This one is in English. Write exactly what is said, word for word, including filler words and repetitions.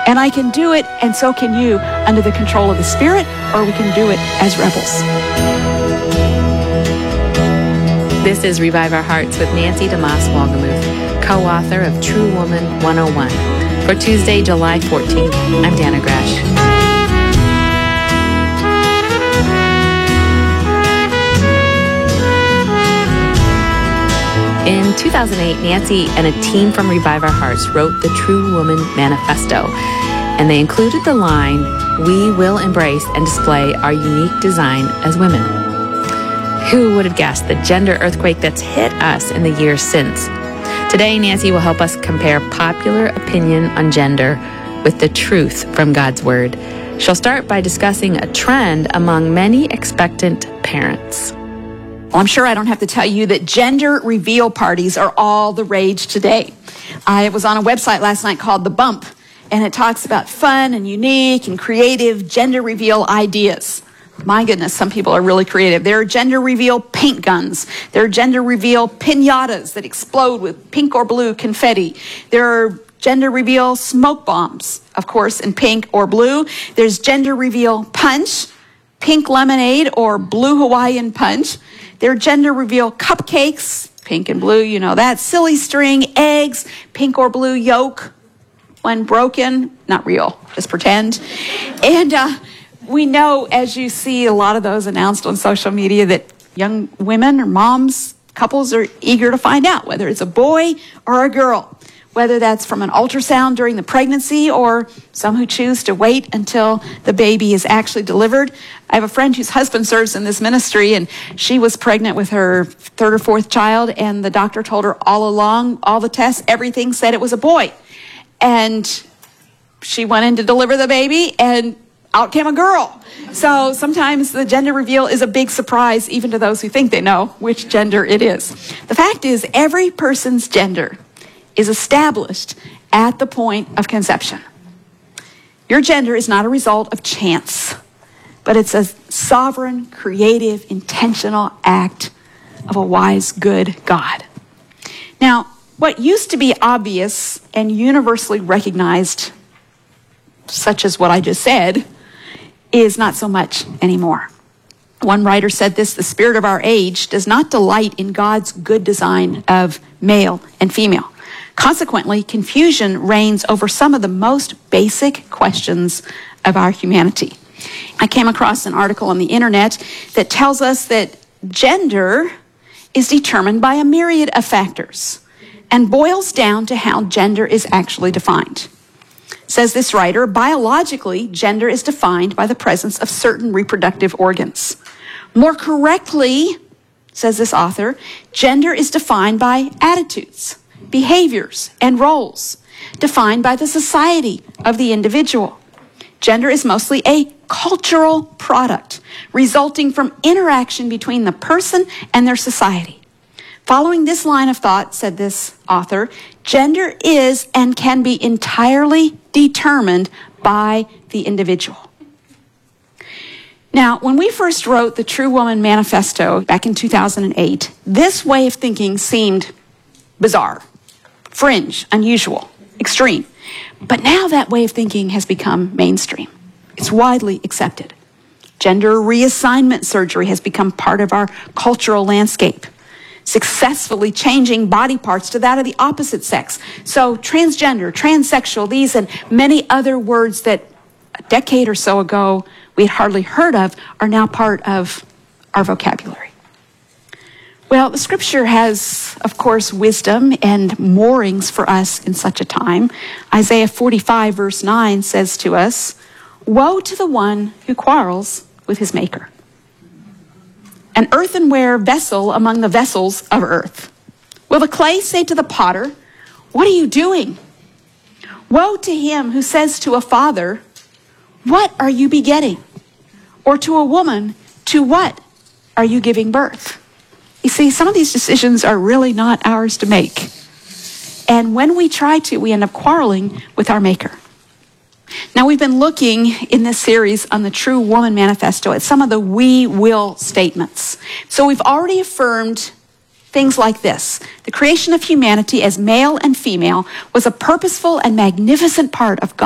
And I can do it, and so can you, under the control of the Spirit, or we can do it as rebels. This is Revive Our Hearts with Nancy DeMoss Wolgemuth, co-author of True Woman one oh one. For Tuesday, July fourteenth, I'm Dana Gresh. In two thousand eight, Nancy and a team from Revive Our Hearts wrote the True Woman Manifesto, and they included the line, "We will embrace and display our unique design as women." Who would have guessed the gender earthquake that's hit us in the years since? Today, Nancy will help us compare popular opinion on gender with the truth from God's Word. She'll start by discussing a trend among many expectant parents. Well, I'm sure I don't have to tell you that gender reveal parties are all the rage today. I was on a website last night called The Bump, and it talks about fun and unique and creative gender reveal ideas. My goodness, some people are really creative. There are gender reveal paint guns. There are gender reveal piñatas that explode with pink or blue confetti. There are gender reveal smoke bombs, of course, in pink or blue. There's gender reveal punch, pink lemonade or blue Hawaiian punch. There are gender reveal cupcakes, pink and blue, you know that. Silly string, eggs, pink or blue yolk. When broken, not real, just pretend. And uh, we know, as you see a lot of those announced on social media, that young women or moms, couples are eager to find out whether it's a boy or a girl, whether that's from an ultrasound during the pregnancy or some who choose to wait until the baby is actually delivered. I have a friend whose husband serves in this ministry, and she was pregnant with her third or fourth child, and the doctor told her all along, all the tests, everything said it was a boy. And she went in to deliver the baby, and out came a girl. So sometimes the gender reveal is a big surprise, even to those who think they know which gender it is. The fact is, every person's gender is established at the point of conception. Your gender is not a result of chance, but it's a sovereign, creative, intentional act of a wise, good God. Now, what used to be obvious and universally recognized, such as what I just said, is not so much anymore. One writer said this: the spirit of our age does not delight in God's good design of male and female. Consequently, confusion reigns over some of the most basic questions of our humanity. I came across an article on the internet that tells us that gender is determined by a myriad of factors and boils down to how gender is actually defined. Says this writer, biologically, gender is defined by the presence of certain reproductive organs. More correctly, says this author, gender is defined by attitudes, behaviors, and roles, defined by the society of the individual. Gender is mostly a cultural product resulting from interaction between the person and their society. Following this line of thought, said this author, gender is and can be entirely determined by the individual. Now, when we first wrote the True Woman Manifesto back in two thousand eight, this way of thinking seemed bizarre, fringe, unusual, extreme. But now that way of thinking has become mainstream. It's widely accepted. Gender reassignment surgery has become part of our cultural landscape, successfully changing body parts to that of the opposite sex. So transgender, transsexual, these and many other words that a decade or so ago we had hardly heard of are now part of our vocabulary. Well, the scripture has, of course, wisdom and moorings for us in such a time. Isaiah forty-five verse nine says to us, "Woe to the one who quarrels with his maker. An earthenware vessel among the vessels of earth. Will the clay say to the potter, 'What are you doing?' Woe to him who says to a father, 'What are you begetting?' Or to a woman, 'To what are you giving birth?'" You see, some of these decisions are really not ours to make. And when we try to, we end up quarreling with our maker. Now, we've been looking in this series on the True Woman Manifesto at some of the we will statements. So we've already affirmed things like this: the creation of humanity as male and female was a purposeful and magnificent part of God.